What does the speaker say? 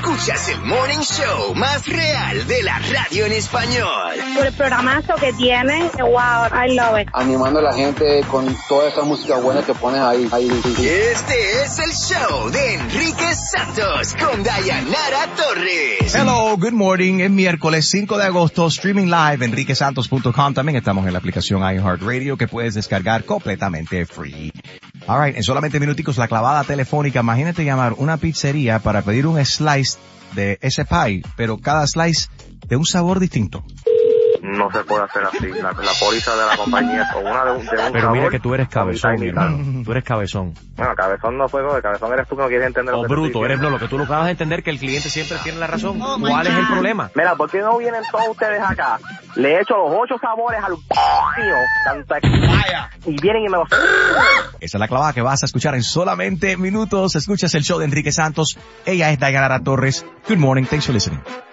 Escuchas el Morning Show más real de la radio en español. Por el programazo que tienen, wow, I love it. Animando a la gente con toda esa música buena que pones ahí. Este es el show de Enrique Santos con Dayanara Torres. Hello, good morning. Es miércoles 5 de agosto, streaming live, enriquesantos.com. También estamos en la aplicación iHeartRadio que puedes descargar completamente free. All right, en solamente minuticos la clavada telefónica. Imagínate llamar una pizzería para pedir un slice de ese pie, pero cada slice de un sabor distinto. No se puede hacer así. La póliza de la compañía o una de un Pero sabor, mira que tú eres cabezón, mi hermano. Tú eres cabezón. Bueno, cabezón no fue, el cabezón eres tú que no quieres entender. O bruto, eres lo que tú no acabas de entender, que el cliente siempre tiene la razón. ¿Cuál es el problema? Mira, ¿por qué no vienen todos ustedes acá? Le echo los 8 sabores al mío, tanta y vienen y me los... Esa es la clavada que vas a escuchar en solamente minutos. Escuchas el show de Enrique Santos. Ella es Dayanara Torres. Good morning, thanks for listening.